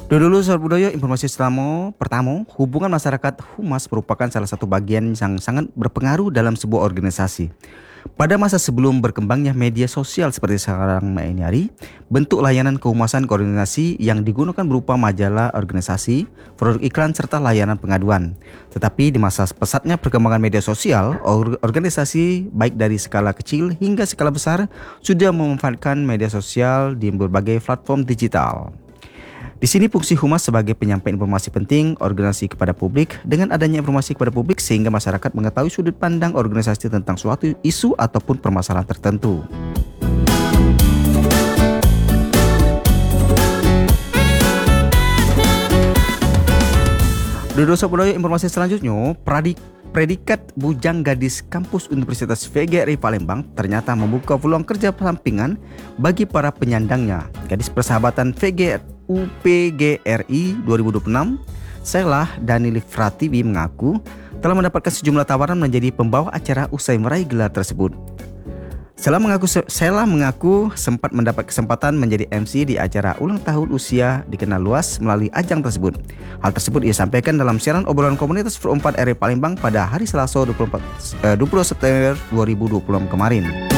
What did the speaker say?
Dulu Sobat Budaya, informasi pertama, hubungan masyarakat Humas merupakan salah satu bagian yang sangat berpengaruh dalam sebuah organisasi. Pada masa sebelum berkembangnya media sosial seperti sekarang ini hari, bentuk layanan kehumasan koordinasi yang digunakan berupa majalah organisasi, produk iklan serta layanan pengaduan. Tetapi di masa pesatnya perkembangan media sosial, organisasi baik dari skala kecil hingga skala besar sudah memanfaatkan media sosial di berbagai platform digital. Di sini fungsi humas sebagai penyampaian informasi penting organisasi kepada publik. Dengan adanya informasi kepada publik sehingga masyarakat mengetahui sudut pandang organisasi tentang suatu isu ataupun permasalahan tertentu. Dosa budaya informasi selanjutnya, predikat Bujang Gadis Kampus Universitas VGRI Palembang ternyata membuka peluang kerja sampingan bagi para penyandangnya. Gadis Persahabatan UPGRI 2026, Shelah Danili Fratiwi mengaku telah mendapatkan sejumlah tawaran menjadi pembawa acara usai meraih gelar tersebut. Shelah mengaku sempat mendapat kesempatan menjadi MC di acara ulang tahun usia dikenal luas melalui ajang tersebut. Hal tersebut ia sampaikan dalam siaran obrolan komunitas Pro 4 RI Palembang pada hari Selasa 20 September 2020 kemarin.